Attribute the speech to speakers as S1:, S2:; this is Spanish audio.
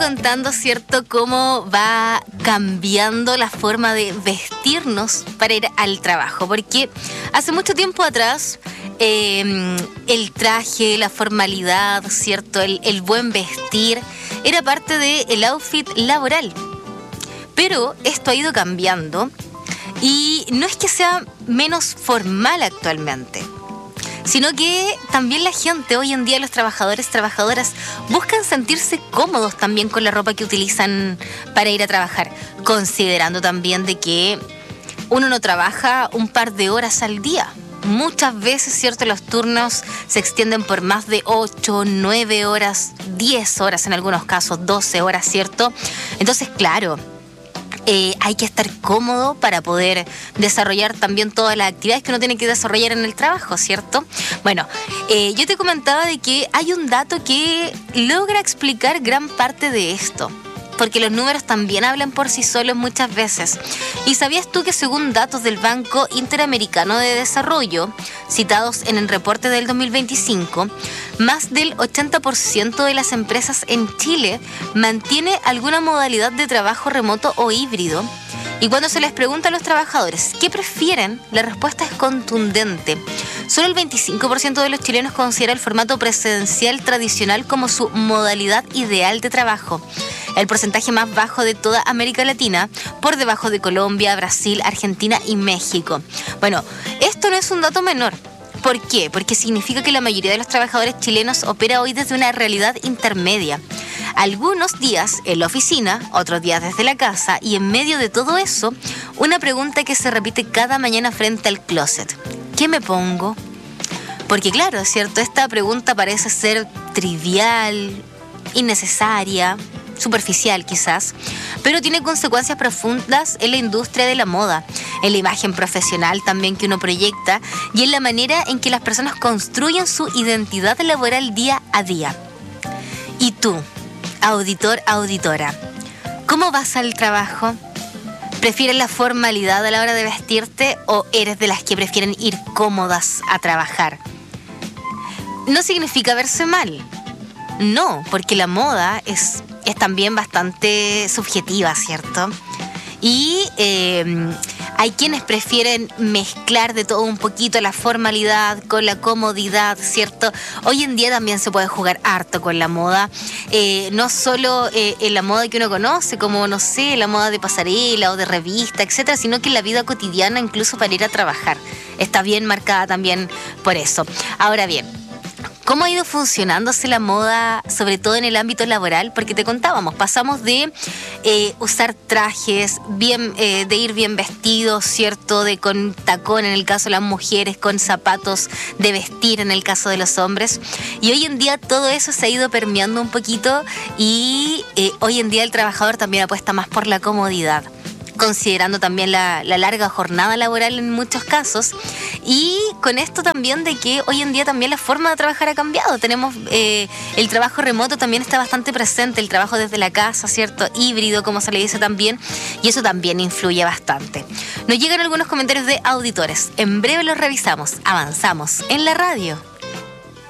S1: contando, ¿cierto?, cómo va cambiando la forma de vestirnos para ir al trabajo. Porque hace mucho tiempo atrás, el traje, la formalidad, ¿cierto?, el buen vestir, era parte del outfit laboral. Pero esto ha ido cambiando y no es que sea menos formal actualmente, sino que también la gente, hoy en día los trabajadores, trabajadoras, buscan sentirse cómodos también con la ropa que utilizan para ir a trabajar, considerando también de que uno no trabaja un par de horas al día. Muchas veces, ¿cierto?, los turnos se extienden por más de 8, 9 horas, 10 horas en algunos casos, 12 horas, ¿cierto? Entonces, claro, hay que estar cómodo para poder desarrollar también todas las actividades que uno tiene que desarrollar en el trabajo, ¿cierto? Bueno, yo te comentaba de que hay un dato que logra explicar gran parte de esto, porque los números también hablan por sí solos muchas veces. ¿Y sabías tú que según datos del Banco Interamericano de Desarrollo, citados en el reporte del 2025, más del 80% de las empresas en Chile mantiene alguna modalidad de trabajo remoto o híbrido? Y cuando se les pregunta a los trabajadores ¿qué prefieren?, la respuesta es contundente. Solo el 25% de los chilenos considera el formato presencial tradicional como su modalidad ideal de trabajo. El porcentaje más bajo de toda América Latina, por debajo de Colombia, Brasil, Argentina y México. Bueno, esto no es un dato menor. ¿Por qué? Porque significa que la mayoría de los trabajadores chilenos opera hoy desde una realidad intermedia. Algunos días en la oficina, otros días desde la casa, y en medio de todo eso, una pregunta que se repite cada mañana frente al closet. ¿Qué me pongo? Porque claro, ¿cierto? Esta pregunta parece ser trivial, innecesaria, superficial quizás, pero tiene consecuencias profundas en la industria de la moda, en la imagen profesional también que uno proyecta y en la manera en que las personas construyen su identidad laboral día a día. ¿Y tú, auditor, auditora, cómo vas al trabajo? ¿Prefieres la formalidad a la hora de vestirte o eres de las que prefieren ir cómodas a trabajar? No significa verse mal, no, porque la moda es también bastante subjetiva, ¿cierto? Y hay quienes prefieren mezclar de todo un poquito la formalidad con la comodidad, ¿cierto? Hoy en día también se puede jugar harto con la moda, no solo en la moda que uno conoce, como, no sé, la moda de pasarela o de revista, etcétera, sino que en la vida cotidiana, incluso para ir a trabajar. Está bien marcada también por eso. Ahora bien, ¿cómo ha ido funcionándose la moda, sobre todo en el ámbito laboral? Porque te contábamos, pasamos de usar trajes, de ir bien vestidos, ¿cierto? De con tacón en el caso de las mujeres, con zapatos de vestir en el caso de los hombres. Y hoy en día todo eso se ha ido permeando un poquito y hoy en día el trabajador también apuesta más por la comodidad, considerando también la larga jornada laboral en muchos casos, y con esto también de que hoy en día también la forma de trabajar ha cambiado. Tenemos el trabajo remoto también está bastante presente, el trabajo desde la casa, ¿cierto? Híbrido, como se le dice también, y eso también influye bastante. Nos llegan algunos comentarios de auditores. En breve los revisamos. Avanzamos en la radio.